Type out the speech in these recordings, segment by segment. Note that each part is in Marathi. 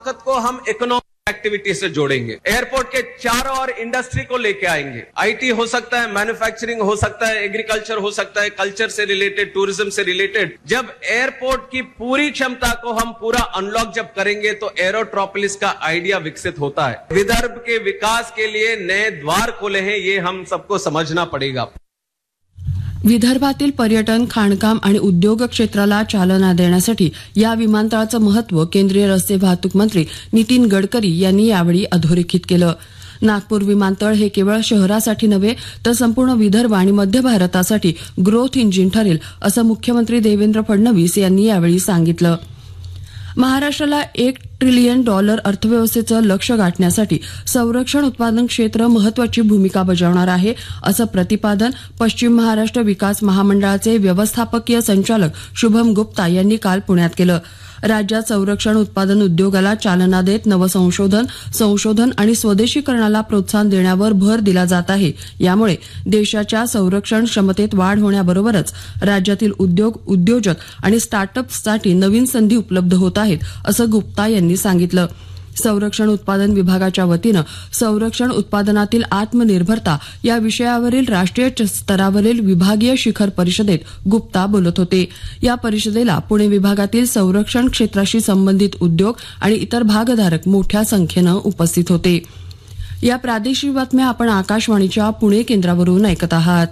को हम इकोनॉमिक एक्टिविटी से जोड़ेंगे, एयरपोर्ट के चारों ओर इंडस्ट्री को लेके आएंगे। आईटी हो सकता है, मैन्युफैक्चरिंग हो सकता है, एग्रीकल्चर हो सकता है, कल्चर से रिलेटेड, टूरिज्म से रिलेटेड। जब एयरपोर्ट की पूरी क्षमता को हम पूरा अनलॉक जब करेंगे तो एरोट्रोपोलिस का आइडिया विकसित होता है। विदर्भ के विकास के लिए नए द्वार खोले हैं, ये हम सबको समझना पड़ेगा। विदर्भातील पर्यटन, खाणकाम आणि उद्योग क्षेत्राला चालना देण्यासाठी या विमानतळाचं महत्त्व केंद्रीय रस्ते वाहतूक मंत्री नितीन गडकरी यांनी यावेळी अधोरेखित केलं. नागपूर विमानतळ हे केवळ शहरासाठी नव्हे तर संपूर्ण विदर्भ आणि मध्य भारतासाठी ग्रोथ इंजिन ठरेल असं मुख्यमंत्री देवेंद्र फडणवीस यांनी यावेळी सांगितलं. महाराष्ट्राला $1 ट्रिलियन अर्थव्यवस्थेचं लक्ष्य गाठण्यासाठी संरक्षण उत्पादन क्षेत्र महत्वाची भूमिका बजावणार आहे असं प्रतिपादन पश्चिम महाराष्ट्र विकास महामंडळाचे व्यवस्थापकीय संचालक शुभम गुप्ता यांनी काल पुण्यात केलं. राज्यात संरक्षण उत्पादन उद्योगाला चालना देत संशोधन आणि स्वदेशीकरणाला प्रोत्साहन देण्यावर भर दिला जात आहे. यामुळे देशाच्या संरक्षण क्षमतेत वाढ होण्याबरोबरच राज्यातील उद्योजक आणि स्टार्टअप्ससाठी नवीन संधी उपलब्ध होत आहेत असं गुप्ता यांनी सांगितलं. संरक्षण उत्पादन विभागाच्या वतीनं संरक्षण उत्पादनातील आत्मनिर्भरता या विषयावरील राष्ट्रीय स्तरावरील विभागीय शिखर परिषदेत गुप्ता बोलत होते. या परिषदेला पुणे विभागातील संरक्षण क्षेत्राशी संबंधित उद्योग आणि इतर भागधारक मोठ्या संख्येनं उपस्थित होते. या प्रादेशिक बातम्या आपण आकाशवाणीच्या पुणे केंद्रावरून ऐकत आहात.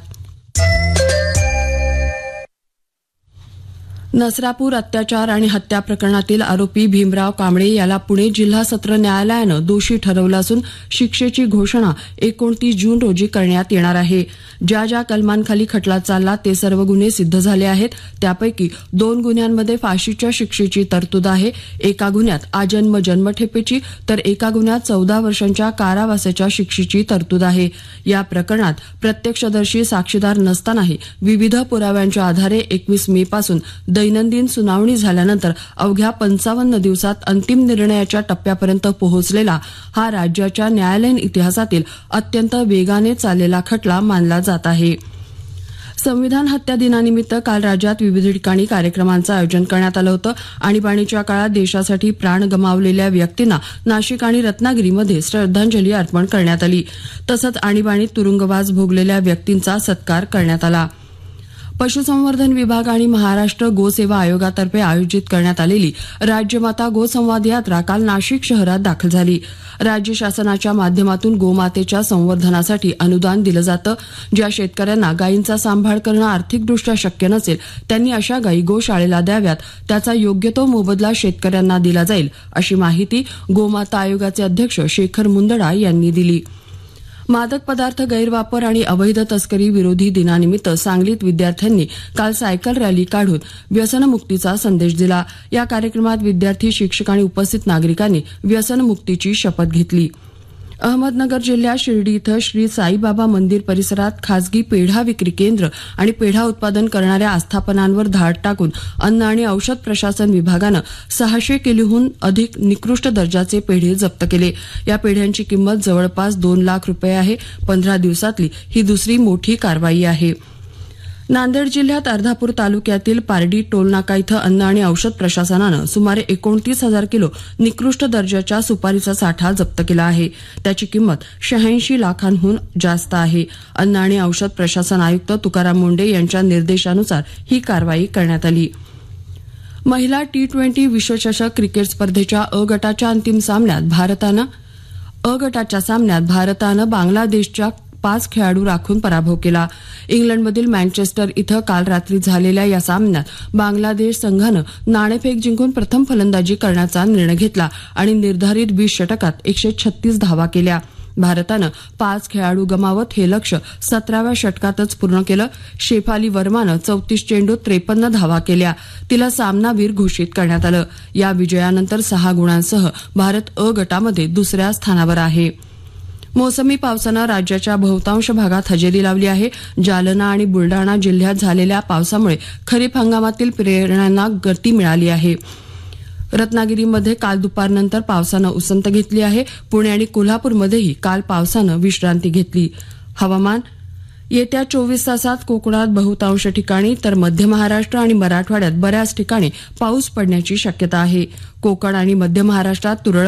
नसरापूर अत्याचार आणि हत्या प्रकरणातील आरोपी भीमराव कांबळे याला पुणे जिल्हा सत्र न्यायालयानं दोषी ठरवलं असून शिक्षेची घोषणा 29 जून रोजी करण्यात येणार आहे. ज्या कलमांखाली खटला चालला ते सर्व गुन्हे सिद्ध झाले आहेत. त्यापैकी 2 गुन्ह्यांमध्ये फाशीच्या शिक्षेची तरतूद आहे. एका गुन्ह्यात आजन्म जन्मठेपेची तर एका गुन्ह्यात 14 वर्षांच्या कारावासाच्या शिक्षेची तरतूद आहे. या प्रकरणात प्रत्यक्षदर्शी साक्षीदार नसतानाही विविध पुराव्यांच्या आधारे 21 मे पासून दैनंदिन सुनावणी झाल्यानंतर अवघ्या 55 दिवसात अंतिम निर्णयाच्या टप्प्यापर्यंत पोहोचलेला हा राज्याच्या न्यायालयीन इतिहासातील अत्यंत वेगाने चाललेला खटला मानला जात आहे. संविधान हत्या दिनानिमित्त काल राज्यात विविध ठिकाणी कार्यक्रमांचं आयोजन करण्यात आलं होतं. आणीबाणीच्या काळात देशासाठी प्राण गमावलेल्या व्यक्तींना नाशिक आणि रत्नागिरीमध्ये श्रद्धांजली अर्पण करण्यात आली. तसंच आणीबाणीत तुरुंगवास भोगलेल्या व्यक्तींचा सत्कार करण्यात आला. पशुसंवर्धन विभाग आणि महाराष्ट्र गोसेवा आयोगातर्फे आयोजित करण्यात आलेली राज्यमाता गोसंवाद यात्रा काल नाशिक शहरात दाखल झाली. राज्य शासनाच्या माध्यमातून गोमातेच्या संवर्धनासाठी अनुदान दिलं जातं. ज्या शेतकऱ्यांना गायींचा सांभाळ करणं आर्थिकदृष्ट्या शक्य नसेल त्यांनी अशा गायी गोशाळेला द्याव्यात. त्याचा योग्य तो मोबदला शेतकऱ्यांना दिला जाईल अशी माहिती गोमाता आयोगाचे अध्यक्ष शेखर मुंदडा यांनी दिली. मादक पदार्थ गैरवापर आणि अवैध तस्करी विरोधी दिनानिमित्त सांगलीत विद्यार्थ्यांनी काल सायकल रॅली काढून व्यसनमुक्तीचा संदेश दिला. या कार्यक्रमात विद्यार्थी, शिक्षक आणि उपस्थित नागरिकांनी व्यसनमुक्तीची शपथ घेतली. अहमदनगर जिल्ह्यात शिर्डी इथं श्री साईबाबा मंदिर परिसरात खासगी पेढा विक्री केंद्र आणि पेढा उत्पादन करणाऱ्या आस्थापनांवर धाड टाकून अन्न आणि औषध प्रशासन विभागानं 600 किलोहून अधिक निकृष्ट दर्जाचे पेढे जप्त केले. या पेढ्यांची किंमत जवळपास 2 लाख रुपये आहे. 15 दिवसातली ही दुसरी मोठी कारवाई आहे. नांदेड जिल्ह्यात अर्धापूर तालुक्यातील पारडी टोलनाका इथं अन्न आणि औषध प्रशासनानं सुमारे 29,000 किलो निकृष्ट दर्जाच्या सुपारीचा साठा जप्त केला आहे. त्याची किंमत 86 लाखांहून जास्त आहे. अन्न आणि औषध प्रशासन आयुक्त तुकाराम मुंडे यांच्या निर्देशानुसार ही कारवाई करण्यात आली. महिला T20 विश्वचषक क्रिकेट स्पर्धेच्या अ गटाच्या अंतिम सामन्यात भारतानं बांगलादेशच्या 5 खेळाडू राखून पराभव केला. इंग्लंडमधील मँचेस्टर इथं काल रात्री झालेल्या या सामन्यात बांगलादेश संघानं नाणेफेक जिंकून प्रथम फलंदाजी करण्याचा निर्णय घेतला आणि निर्धारित 20 षटकात 136 धावा केल्या. भारतानं 5 खेळाडू गमावत हे लक्ष्य 17व्या षटकातच पूर्ण केलं. शेफाली वर्मानं 34 चेंडूत 53 धावा केल्या. तिला सामनावीर घोषित करण्यात आलं. या विजयानंतर 6 गुणांसह भारत अ गटामध्ये दुसऱ्या स्थानावर आहे. मोसमी पावसानं राज्याच्या बहुतांश भागात हजेरी लावली आहे. जालना आणि बुलडाणा जिल्ह्यात झालेल्या पावसामुळे खरीप हंगामातील पेरण्यांना गती मिळाली आहे. रत्नागिरीमध्ये काल दुपारनंतर पावसानं उसंत घेतली आहे. पुणे आणि कोल्हापूरमध्येही काल पावसानं विश्रांती घेतली. हवामान येत्या 24 तासात कोकणात बहुतांश ठिकाणी तर मध्य महाराष्ट्र आणि मराठवाड्यात बऱ्याच ठिकाणी पाऊस पडण्याची शक्यता आहे. कोकण आणि मध्य महाराष्ट्रात तुरळक